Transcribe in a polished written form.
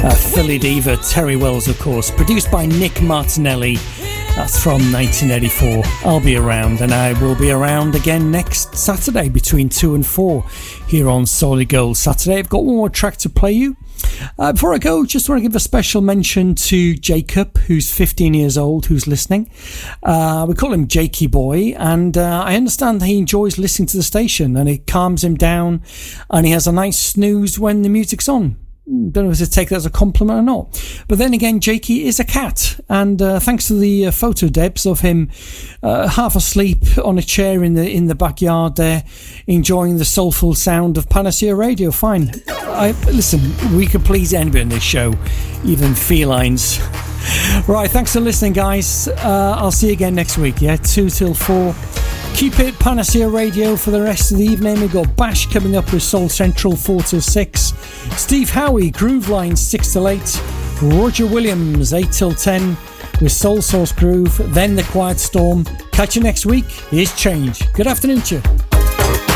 Philly diva Terry Wells, of course, produced by Nick Martinelli. That's from 1984. I'll be around, and I will be around again next Saturday between 2 and 4 here on Solid Gold Saturday. I've got one more track to play you. Before I go, just want to give a special mention to Jacob, who's 15 years old, who's listening. We call him Jakey Boy, and I understand that he enjoys listening to the station, and it calms him down, and he has a nice snooze when the music's on. Don't know if to take that as a compliment or not. But then again, Jakey is a cat, and thanks to the photo Debs of him half asleep on a chair in the backyard there, enjoying the soulful sound of Panacea Radio. Fine. Listen, we can please anybody on this show, even felines. Right, thanks for listening, guys. I'll see you again next week, 2 till 4. Keep it Panacea Radio for the rest of the evening. We've got Bash coming up with Soul Central 4 till 6. Steve Howie, Groove Line 6 till 8. Roger Williams 8 till 10 with Soul Source Groove. Then The Quiet Storm. Catch you next week. Here's Change. Good afternoon to you.